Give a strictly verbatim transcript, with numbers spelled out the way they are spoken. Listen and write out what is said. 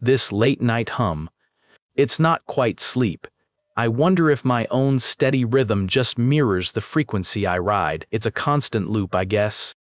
this late-night hum. It's not quite sleep. I wonder if my own steady rhythm just mirrors the frequency I ride. It's a constant loop, I guess.